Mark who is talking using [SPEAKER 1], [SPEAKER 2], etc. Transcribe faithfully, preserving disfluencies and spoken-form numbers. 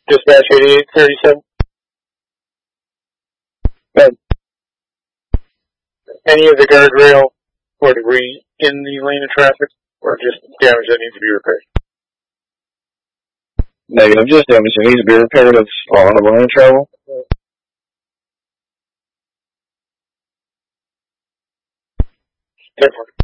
[SPEAKER 1] Dispatch eighty-eight thirty-seven.
[SPEAKER 2] Good.
[SPEAKER 1] Any of the guardrail or debris in the lane of traffic, or just damage that needs to be repaired?
[SPEAKER 2] Negative, just damage that needs to be repaired. It's on the lane of travel.
[SPEAKER 1] Different.